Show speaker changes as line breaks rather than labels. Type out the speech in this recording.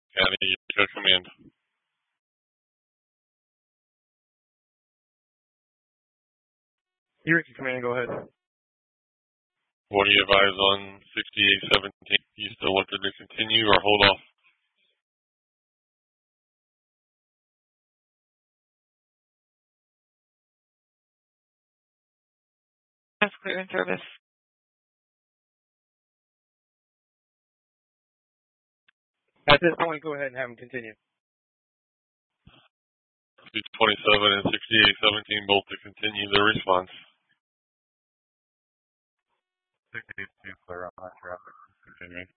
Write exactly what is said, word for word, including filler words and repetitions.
County, your command.
Eureka Command, go ahead.
What do you advise on sixty-eight seventeen? You still wanted to continue or hold off?
That's clear in service.
At this point, go ahead and have them continue.
two twenty-seven and sixty-eight seventeen both to continue their response.
sixty-eight two clear on that traffic. Continuing.